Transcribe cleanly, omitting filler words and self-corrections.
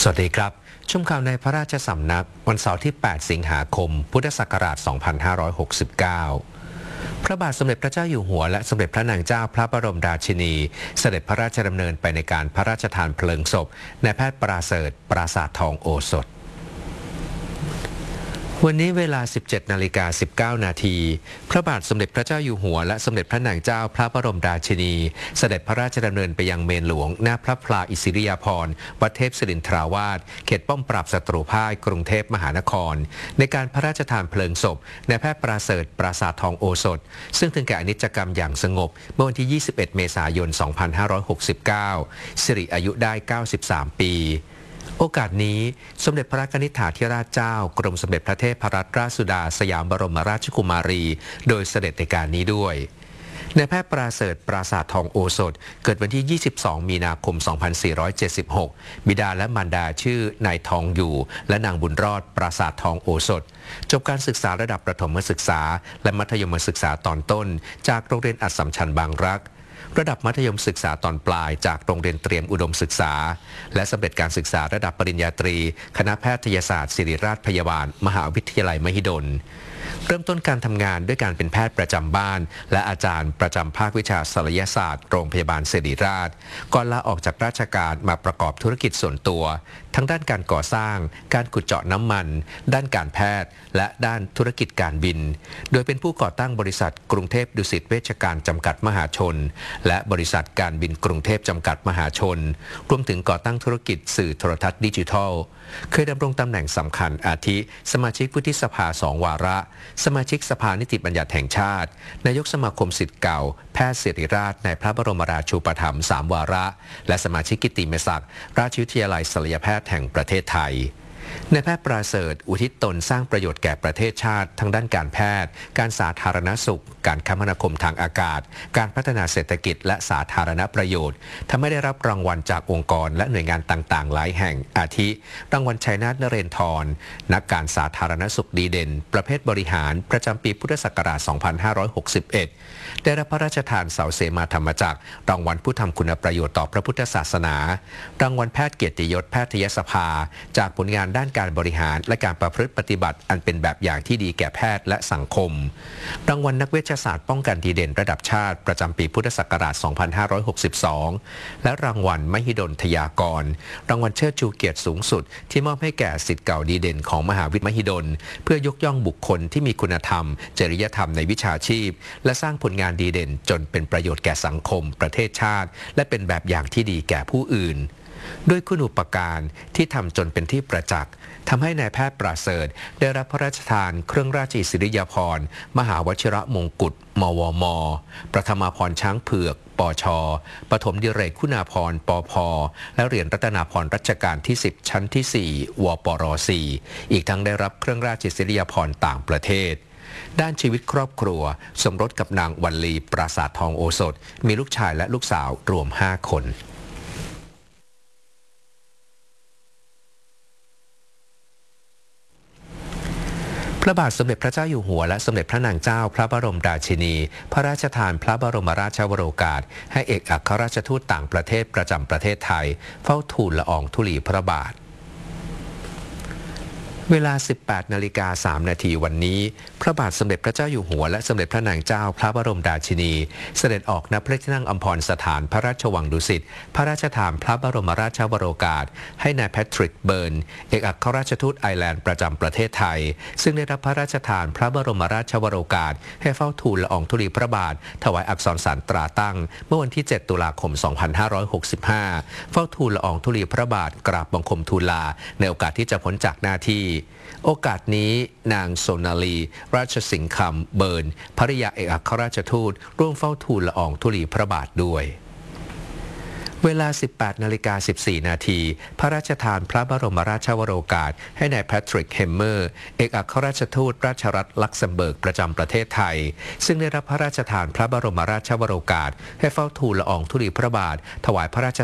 สวัสดีครับชมข่าวในพระราชสำนักวันเสาร์ที่ 8 สิงหาคม พุทธศักราช 2569 พระบาทสมเด็จพระเจ้าอยู่หัวและสมเด็จพระนางเจ้าพระบรมราชินีเสด็จพระราชดำเนินไปในการพระราชทานเพลิงศพนายแพทย์ปราเสริฐปราสาททองโอสถวันนี้เวลา 17:19 นาทีพระบาทสมเด็จพระเจ้าอยู่หัวและสมเด็จพระนางเจ้าพระบรมราชินีเสด็จพระราชดำเนินไปยังเมนหลวงหน้าพระพลาอิสริยาภรณ์วัดเทพศิรินทราวาสเขตป้อมปราบศัตรูพ่ายกรุงเทพมหานครในการพระราชทานเพลิงศพนายแพทย์ปราเสริฐปราสาททองโอสถซึ่งถึงแก่อนิจกรรมอย่างสงบเมื่อวันที่ 21 เมษายน 2569 สิริอายุได้ 93 ปีโอกาสนี้สมเด็จพระกนิษฐาธิราชเจ้ากรมสมเด็จพระเทพรัตนราชสุดาสยามบรมราชกุมารีโดยเสด็จในการนี้ด้วยนายแพทย์ปราเสริฐปราสาททองโอสถเกิดวันที่ 22 มีนาคม 2476 บิดาและมารดาชื่อนายทองอยู่และนางบุญรอดปราสาททองโอสถจบการศึกษาระดับประถมศึกษาและมัธยมศึกษาตอนต้นจากโรงเรียนอัสสัมชัญบางรักระดับมัธยมศึกษาตอนปลายจากโรงเรียนเตรียมอุดมศึกษาและสำเร็จการศึกษาระดับปริญญาตรีคณะแพทยศาสตร์ศิริราชพยาบาลมหาวิทยาลัยมหิดลเริ่มต้นการทำงานด้วยการเป็นแพทย์ประจำบ้านและอาจารย์ประจำภาควิชาศัลยศาสตร์โรงพยาบาลศิริราชก่อนลาออกจากราชการมาประกอบธุรกิจส่วนตัวทั้งด้านการก่อสร้างการขุดเจาะน้ำมันด้านการแพทย์และด้านธุรกิจการบินโดยเป็นผู้ก่อตั้งบริษัทกรุงเทพดุสิตเวชการจำกัดมหาชนและบริษัทการบินกรุงเทพจำกัดมหาชนรวมถึงก่อตั้งธุรกิจสื่อโทรทัศน์ดิจิทัลเคยดำรงตำแหน่งสำคัญอาทิสมาชิกวุฒิสภา2 วาระสมาชิกสภานิติบัญญัติแห่งชาตินายกสมาคมศิษย์เก่าแพทย์ศิริราชในพระบรมราชูปถัมภ์3 วาระและสมาชิกกิตติมศักดิ์ราชวิทยาลัยศัลยแพทย์แห่งประเทศไทยนายแพทย์ปราเสริฐอุทิศตนสร้างประโยชน์แก่ประเทศชาติทั้งด้านการแพทย์การสาธารณสุขการคมนาคมทางอากาศการพัฒนาเศรษฐกิจและสาธารณประโยชน์ทำให้ได้รับรางวัลจากองค์กรและหน่วยงานต่างๆหลายแห่งอาทิรางวัลชัยนาทนเรนทรนักการสาธารณสุขดีเด่นประเภทบริหารประจำปีพุทธศักราช 2561 ได้รับพระราชทานเสาเสมาธรรมจักรรางวัลผู้ทำคุณประโยชน์ต่อพระพุทธศาสนารางวัลแพทย์เกียรติยศแพทยสภาจากผลงานด้านการบริหารและการประพฤติปฏิบัติอันเป็นแบบอย่างที่ดีแก่แพทย์และสังคมรางวัลนักเวชศาสตร์ป้องกันดีเด่นระดับชาติประจำปีพุทธศักราช 2562 และรางวัลมหิดลทยากรรางวัลเชิดชูเกียรติสูงสุดที่มอบให้แก่ศิษย์เก่าดีเด่นของมหาวิทยาลัยมหิดลเพื่อยกย่องบุคคลที่มีคุณธรรมจริยธรรมในวิชาชีพและสร้างผลงานดีเด่นจนเป็นประโยชน์แก่สังคมประเทศชาติและเป็นแบบอย่างที่ดีแก่ผู้อื่นด้วยคุณูปการที่ทำจนเป็นที่ประจักษ์ทำให้นายแพทย์ปราเสริฐได้รับพระราชทานเครื่องราชอิสริยาภรณ์มหาวชิรมงกุฎมวมประธมาภรณ์ช้างเผือกปชปฐมดิเรกคุณาภรณ์ปพและเหรียญรัตนาภรณ์รัชกาลที่ 10 ชั้นที่ 4 วปร 4อีกทั้งได้รับเครื่องราชอิสริยาภรณ์ต่างประเทศด้านชีวิตครอบครัวสมรสกับนางวรรลีปราสาททองโอสถมีลูกชายและลูกสาวรวม 5 คนพระบาทสมเด็จพระเจ้าอยู่หัวและสมเด็จพระนางเจ้าพระบรมราชินีพระราชทานพระบรมราชวโรกาสให้เอกอัครราชทูตต่างประเทศประจำประเทศไทยเฝ้าทูลละอองธุลีพระบาทเวลา 18:03 นาทีวันนี้พระบาทสมเด็จพระเจ้าอยู่หัวและสมเด็จพระนางเจ้าพระบรมราชินีเสด็จออกณพระที่นั่งอัมพรสถานพระราชวังดุสิตพระราชทานพระบรมราชวโรกาสให้นายแพทริกเบิร์นเอกอัครราชทูตไอร์แลนด์ประจำประเทศไทยซึ่งได้รับพระราชทานพระบรมราชวโรกาสให้เฝ้าทูลละอองธุลีพระบาทถวายอักษรสารตราตั้งเมื่อวันที่ 7 ตุลาคม 2565 เฝ้าทูลละอองธุลีพระบาทกราบบังคมทูลลาในโอกาสที่จะพ้นจากหน้าที่โอกาสนี้นางโซนาลีราชสิงคำเบิร์นภริยาเอกอัครราชทูตร่วมเฝ้าทูลละอองธุลีพระบาทด้วยเวลา 18:14 นาทีพระราชทานพระบรมราชวโรกาสให้นายแพทริกเฮมเมอร์เอกอัครราชทูตราชรัฐลักเซมเบิร์กประจำประเทศไทยซึ่งได้รับพระราชทานพระบรมราชวโรกาสให้เฝ้าทูลละอองธุลีพระบาทถวายพระราช